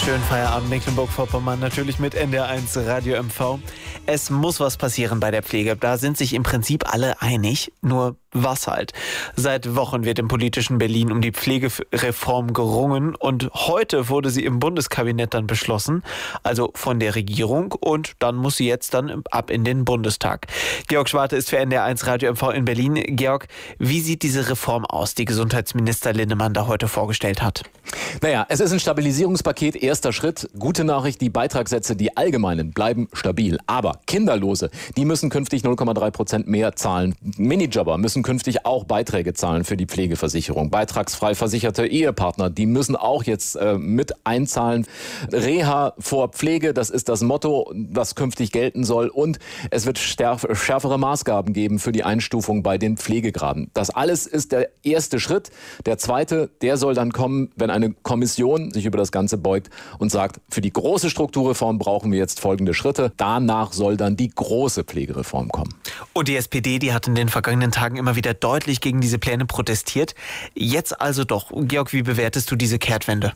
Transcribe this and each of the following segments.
Schönen Feierabend, Mecklenburg-Vorpommern, natürlich mit NDR1 Radio MV. Es muss was passieren bei der Pflege. Da sind sich im Prinzip alle einig. Nur was halt? Seit Wochen wird im politischen Berlin um die Pflegereform gerungen und heute wurde sie im Bundeskabinett dann beschlossen, also von der Regierung, und dann muss sie jetzt dann ab in den Bundestag. Georg Schwarte ist für NDR1 Radio MV in Berlin. Georg, wie sieht diese Reform aus, die Gesundheitsminister Linnemann da heute vorgestellt hat? Naja, es ist ein Stabilisierungspaket, erster Schritt. Gute Nachricht, die Beitragssätze, die allgemeinen, bleiben stabil. Aber Kinderlose, die müssen künftig 0,3% mehr zahlen. Minijobber müssen künftig auch Beiträge zahlen für die Pflegeversicherung. Beitragsfrei versicherte Ehepartner, die müssen auch jetzt mit einzahlen. Reha vor Pflege, das ist das Motto, das künftig gelten soll. Und es wird schärfere Maßgaben geben für die Einstufung bei den Pflegegraden. Das alles ist der erste Schritt. Der zweite, der soll dann kommen, wenn eine Kommission sich über das Ganze beugt und sagt, für die große Strukturreform brauchen wir jetzt folgende Schritte. Danach soll dann die große Pflegereform kommen. Und die SPD, die hat in den vergangenen Tagen immer wieder deutlich gegen diese Pläne protestiert. Jetzt also doch. Georg, wie bewertest du diese Kehrtwende?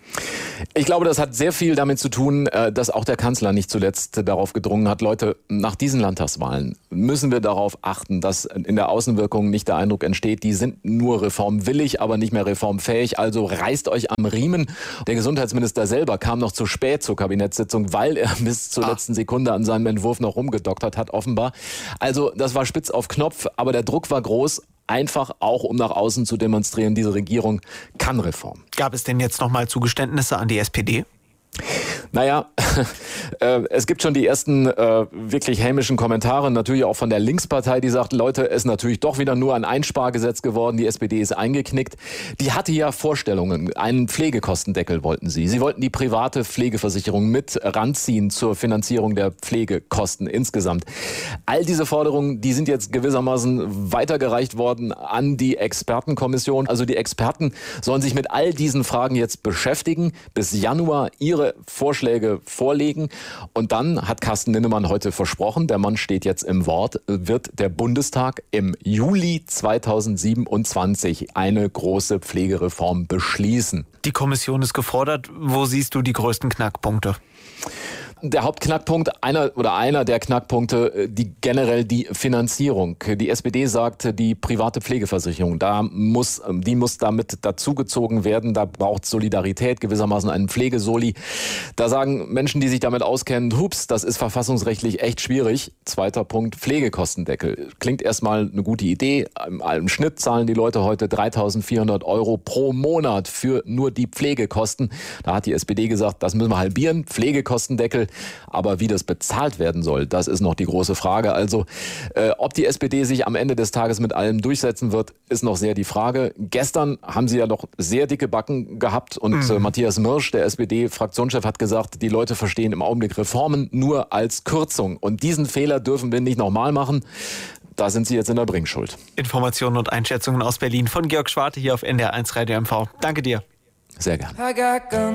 Ich glaube, das hat sehr viel damit zu tun, dass auch der Kanzler nicht zuletzt darauf gedrungen hat, Leute, nach diesen Landtagswahlen müssen wir darauf achten, dass in der Außenwirkung nicht der Eindruck entsteht, die sind nur reformwillig, aber nicht mehr reformfähig, also reißt euch am Riemen. Der Gesundheitsminister selber kam noch zu spät zur Kabinettssitzung, weil er bis zur letzten Sekunde an seinem Entwurf noch rumgedoktert hat, offenbar. Also das war spitz auf Knopf, aber der Druck war groß. Einfach auch, um nach außen zu demonstrieren, diese Regierung kann Reform. Gab es denn jetzt nochmal Zugeständnisse an die SPD? Naja, es gibt schon die ersten wirklich hämischen Kommentare, natürlich auch von der Linkspartei, die sagt, Leute, es ist natürlich doch wieder nur ein Einspargesetz geworden, die SPD ist eingeknickt. Die hatte ja Vorstellungen, einen Pflegekostendeckel wollten sie. Sie wollten die private Pflegeversicherung mit ranziehen zur Finanzierung der Pflegekosten insgesamt. All diese Forderungen, die sind jetzt gewissermaßen weitergereicht worden an die Expertenkommission. Also die Experten sollen sich mit all diesen Fragen jetzt beschäftigen, bis Januar ihre Vorschläge vorlegen. Und dann hat Carsten Linnemann heute versprochen, der Mann steht jetzt im Wort, wird der Bundestag im Juli 2027 eine große Pflegereform beschließen. Die Kommission ist gefordert. Wo siehst du die größten Knackpunkte? Der Hauptknackpunkt, einer der Knackpunkte, generell die Finanzierung. Die SPD sagt, die private Pflegeversicherung, die muss damit dazugezogen werden. Da braucht Solidarität, gewissermaßen einen Pflegesoli. Da sagen Menschen, die sich damit auskennen, hups, das ist verfassungsrechtlich echt schwierig. Zweiter Punkt, Pflegekostendeckel. Klingt erstmal eine gute Idee. Im Schnitt zahlen die Leute heute 3.400 € pro Monat für nur die Pflegekosten. Da hat die SPD gesagt, das müssen wir halbieren. Pflegekostendeckel. Aber wie das bezahlt werden soll, das ist noch die große Frage. Also ob die SPD sich am Ende des Tages mit allem durchsetzen wird, ist noch sehr die Frage. Gestern haben sie ja noch sehr dicke Backen gehabt und Matthias Mirsch, der SPD-Fraktionschef, hat gesagt, die Leute verstehen im Augenblick Reformen nur als Kürzung. Und diesen Fehler dürfen wir nicht nochmal machen. Da sind sie jetzt in der Bringschuld. Informationen und Einschätzungen aus Berlin von Georg Schwarte hier auf NDR1 Radio MV. Danke dir. Sehr gerne.